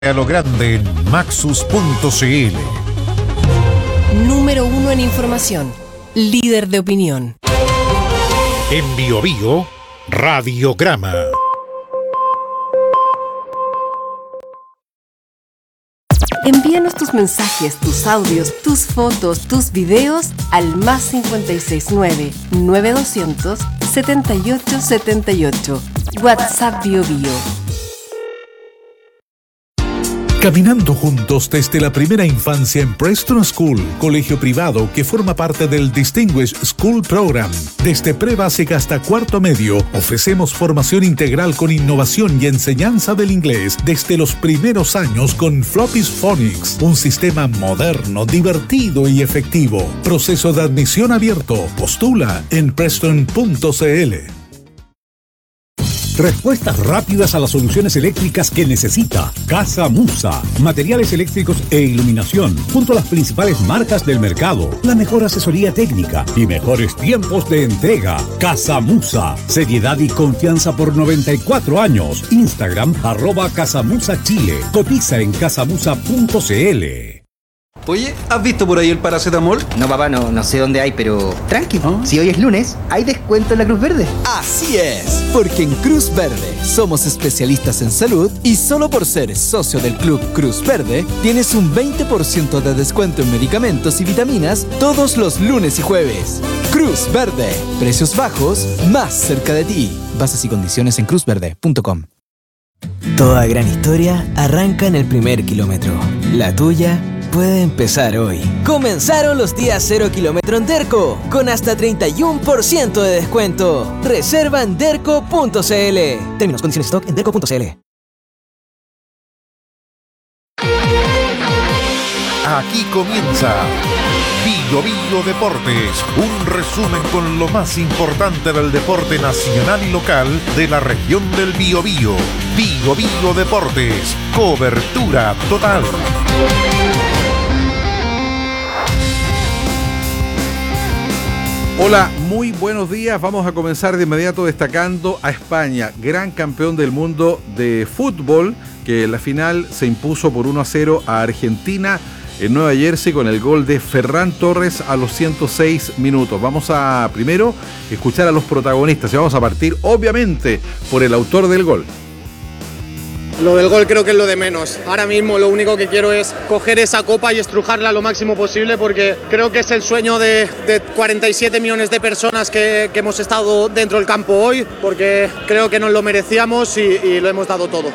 A lo grande en Maxus.cl. Número 1 en información. Líder de opinión. En Biobío, Radiograma. Envíanos tus mensajes, tus audios, tus fotos, tus videos al más 569-9200-7878. WhatsApp Biobío. Caminando juntos desde la primera infancia en Preston School, colegio privado que forma parte del Distinguished School Program. Desde pre-básica hasta cuarto medio, ofrecemos formación integral con innovación y enseñanza del inglés desde los primeros años con Floppy's Phonics, un sistema moderno, divertido y efectivo. Proceso de admisión abierto. Postula en preston.cl. Respuestas rápidas a las soluciones eléctricas que necesita. Casa Musa. Materiales eléctricos e iluminación, junto a las principales marcas del mercado. La mejor asesoría técnica y mejores tiempos de entrega. Casa Musa. Seriedad y confianza por 94 años. Instagram @CasaMusaChile. Cotiza en casamusa.cl. Oye, ¿has visto por ahí el paracetamol? No, papá, no sé dónde hay, pero tranqui. Si hoy es lunes, hay descuento en la Cruz Verde. Así es, porque en Cruz Verde somos especialistas en salud y solo por ser socio del Club Cruz Verde tienes un 20% de descuento en medicamentos y vitaminas todos los lunes y jueves. Cruz Verde, precios bajos, más cerca de ti. Bases y condiciones en cruzverde.com. Toda gran historia arranca en el primer kilómetro. La tuya puede empezar hoy. Comenzaron los días 0 kilómetro en Derco, con hasta 31% de descuento. Reserva en derco.cl. Términos, condiciones, stock en derco.cl. Aquí comienza Biobío Deportes, un resumen con lo más importante del deporte nacional y local de la región del Biobío. Biobío Deportes, cobertura total. Hola, muy buenos días. Vamos a comenzar de inmediato destacando a España, gran campeón del mundo de fútbol, que en la final se impuso por 1-0 a Argentina en Nueva Jersey con el gol de Ferran Torres a los 106 minutos. Vamos a primero escuchar a los protagonistas y vamos a partir obviamente por el autor del gol. Lo del gol creo que es lo de menos. Ahora mismo lo único que quiero es coger esa copa y estrujarla lo máximo posible, porque creo que es el sueño de 47 millones de personas que hemos estado dentro del campo hoy, porque creo que nos lo merecíamos y lo hemos dado todo.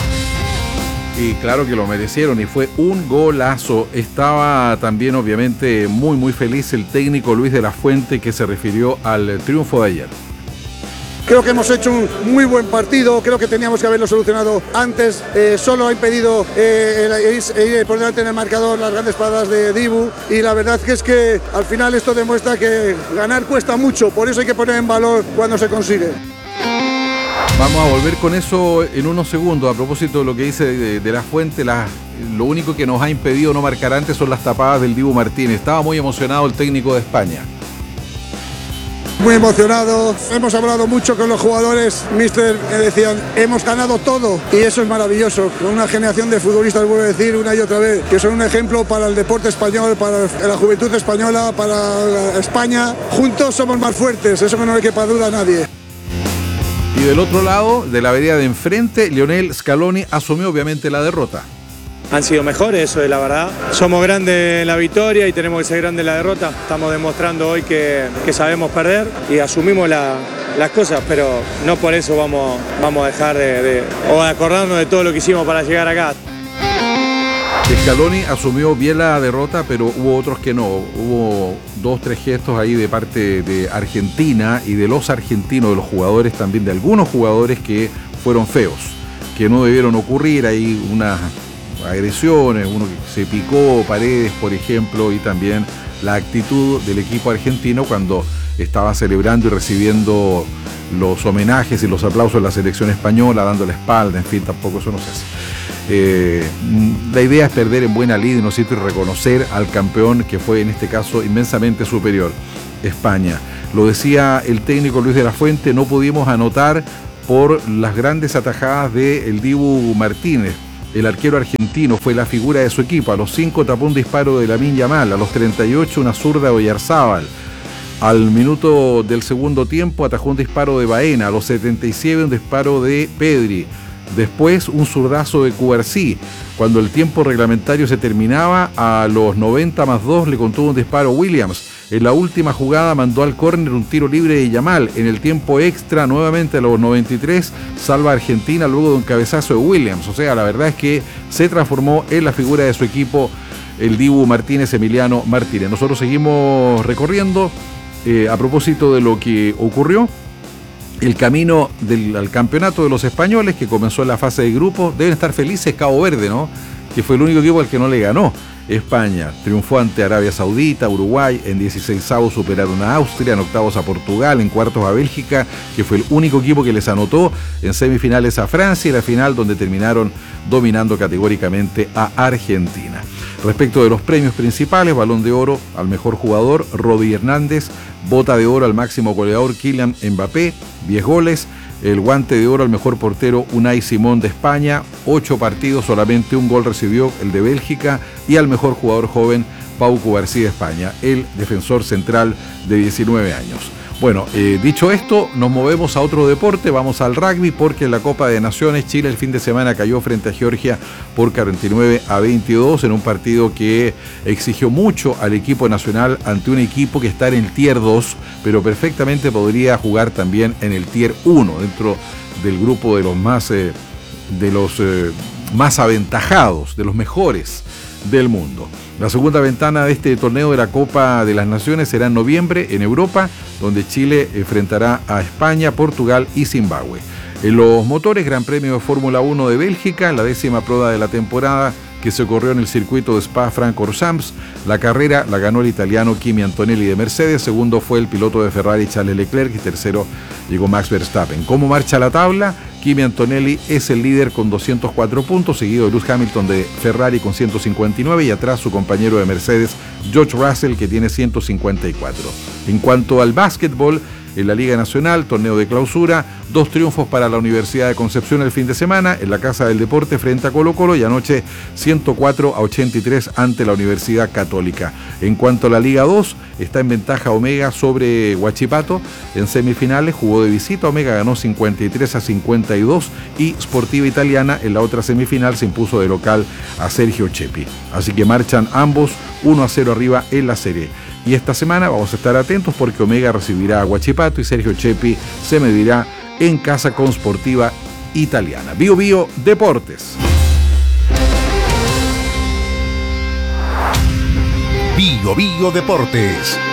Y claro que lo merecieron y fue un golazo. Estaba también obviamente muy feliz el técnico Luis de la Fuente, que se refirió al triunfo de ayer. Creo que hemos hecho un muy buen partido, creo que teníamos que haberlo solucionado antes, solo ha impedido ir por delante en el marcador las grandes paradas de Dibu, y la verdad que es que al final esto demuestra que ganar cuesta mucho, por eso hay que poner en valor cuando se consigue. Vamos a volver con eso en unos segundos. A propósito de lo que dice de la Fuente, lo único que nos ha impedido no marcar antes son las tapadas del Dibu Martínez. Estaba muy emocionado el técnico de España. Muy emocionado, hemos hablado mucho con los jugadores, míster, que decían, hemos ganado todo, y eso es maravilloso, con una generación de futbolistas, vuelvo a decir una y otra vez, que son un ejemplo para el deporte español, para la juventud española, para España. Juntos somos más fuertes, eso que no le quepa duda a nadie. Y del otro lado, de la vereda de enfrente, Lionel Scaloni asumió obviamente la derrota. Han sido mejores, eso es la verdad. Somos grandes en la victoria y tenemos que ser grandes en la derrota. Estamos demostrando hoy que sabemos perder y asumimos las cosas, pero no por eso vamos a dejar o acordarnos de todo lo que hicimos para llegar acá. Scaloni asumió bien la derrota, pero hubo otros que no. Hubo 2-3 gestos ahí de parte de Argentina y de los argentinos, de los jugadores también, de algunos jugadores que fueron feos, que no debieron ocurrir. Hay unas agresiones, uno que se picó, Paredes por ejemplo, y también la actitud del equipo argentino cuando estaba celebrando y recibiendo los homenajes y los aplausos de la selección española, dando la espalda, en fin, tampoco eso no se hace. La idea es perder en buena lid, ¿no es cierto?, y reconocer al campeón, que fue en este caso inmensamente superior, España. Lo decía el técnico Luis de la Fuente, no pudimos anotar por las grandes atajadas de el Dibu Martínez. el arquero argentino, fue la figura de su equipo. A los 5 tapó un disparo de Lamine Yamal, a los 38 una zurda de Oyarzábal. Al minuto del segundo tiempo atajó un disparo de Baena, a los 77 un disparo de Pedri. Después un zurdazo de Cubarsí. Cuando el tiempo reglamentario se terminaba, a los 90+2 le contuvo un disparo Williams. En la última jugada mandó al córner un tiro libre de Yamal. En el tiempo extra, nuevamente a los 93, salva a Argentina luego de un cabezazo de Williams. O sea, la verdad es que se transformó en la figura de su equipo el Dibu Martínez, Emiliano Martínez. Nosotros seguimos recorriendo. A propósito de lo que ocurrió, el camino al campeonato de los españoles, que comenzó en la fase de grupos. Deben estar felices Cabo Verde, ¿no? Que fue el único equipo al que no le ganó España. Triunfó ante Arabia Saudita, Uruguay, en 16avos superaron a Austria, en octavos a Portugal, en cuartos a Bélgica, que fue el único equipo que les anotó, en semifinales a Francia y la final donde terminaron dominando categóricamente a Argentina. Respecto de los premios principales, Balón de Oro al mejor jugador, Rodri Hernández, Bota de Oro al máximo goleador, Kylian Mbappé, 10 goles, el Guante de Oro al mejor portero, Unai Simón de España, 8 partidos, solamente un gol recibió el de Bélgica, y al mejor jugador joven, Pau Cubarsí de España, el defensor central de 19 años. Bueno, dicho esto, nos movemos a otro deporte, vamos al rugby, porque en la Copa de Naciones Chile el fin de semana cayó frente a Georgia por 49-22 en un partido que exigió mucho al equipo nacional ante un equipo que está en el Tier 2, pero perfectamente podría jugar también en el Tier 1, dentro del grupo de los más aventajados, de los mejores del mundo. La segunda ventana de este torneo de la Copa de las Naciones será en noviembre en Europa, donde Chile enfrentará a España, Portugal y Zimbabue. En los motores, Gran Premio de Fórmula 1 de Bélgica, la 10ª prueba de la temporada que se corrió en el circuito de Spa-Francorchamps. La carrera la ganó el italiano Kimi Antonelli de Mercedes, segundo fue el piloto de Ferrari Charles Leclerc y tercero llegó Max Verstappen. ¿Cómo marcha la tabla? Kimi Antonelli es el líder con 204 puntos, seguido de Lewis Hamilton de Ferrari con 159 y atrás su compañero de Mercedes, George Russell, que tiene 154. En cuanto al básquetbol, en la Liga Nacional, torneo de clausura, 2 triunfos para la Universidad de Concepción el fin de semana, en la Casa del Deporte frente a Colo-Colo, y anoche 104-83 ante la Universidad Católica. En cuanto a la Liga 2, está en ventaja Omega sobre Huachipato. En semifinales jugó de visita, Omega ganó 53-52 y Sportiva Italiana en la otra semifinal se impuso de local a Sergio Chepi. Así que marchan ambos 1-0 arriba en la serie. Y esta semana vamos a estar atentos porque Omega recibirá a Huachipato y Sergio Chepi se medirá en casa con Sportiva Italiana. Bio Bio Deportes. Bio Bio Deportes.